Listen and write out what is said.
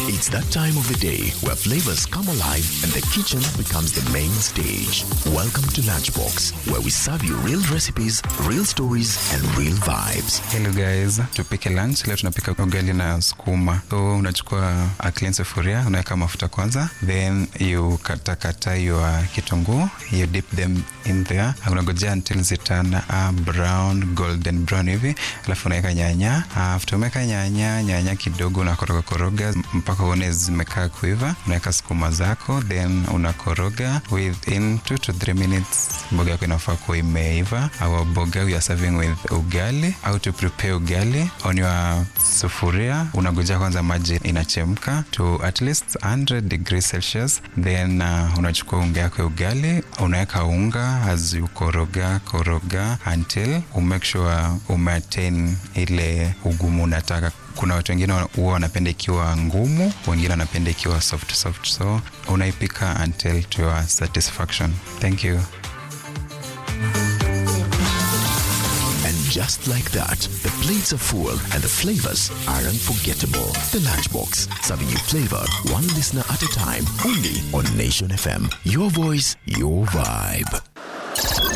It's that time of the day where flavors come alive and the kitchen becomes the main stage. Welcome to Lunchbox, where we serve you real recipes, real stories, and real vibes. Hello guys, tupike lunch. Leo tunapika ugali na sukuma. So unachukua a clean sufuria, unaweka mafuta kwanza, then you kata your kitunguu, you dip them in there. Unangojea until zitana brown, golden brown hivi. Alafu unaweka nyanya. After umeweka nyanya kidogo unakoroga mpaka uone zimekaa kuiva. Unaweka sukuma zako, then unakoroga within 2 to 3 minutes. Mboga yako inafaa kuwa imeiva. Our boga we are serving with ugali. How to prepare ugali? On your sufuria, unangojea kwanza maji inachemka to at least 100 degrees Celsius. Then unachukua unga yako ya ugali, unaweka unga as you koroga until make sure maintain ile ugumu unataka. Kuna watu wengine huwa wanapenda ikiwa ngumu, wengine wanapenda ikiwa soft. So unaipika until to your satisfaction. Thank you. And just like that, the plates are full and the flavors are unforgettable. The Lunchbox, serving you flavor, one listener at a time, only on Nation FM. Your voice, your vibe.